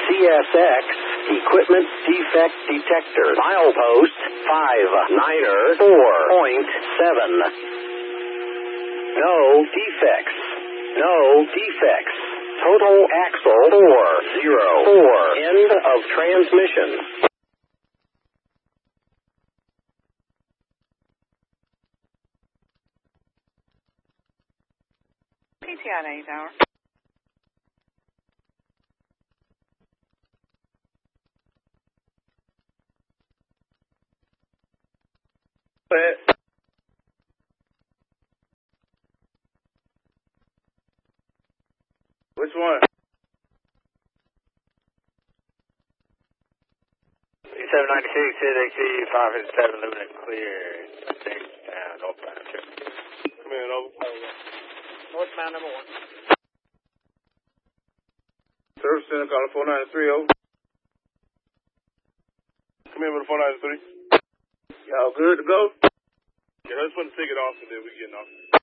CSX Equipment Defect Detector. Milepost 59er 4.7. No defects. No defects. Total axle 404. End of transmission. PTI 8 hour. Which one? 796, HXC 557, Luminous clear. Northbound. Come in, over. Northbound number 1. Service Center, calling 493, over. Come in with the 493. Y'all good to go? Yeah, let's put the ticket off and then we getting off.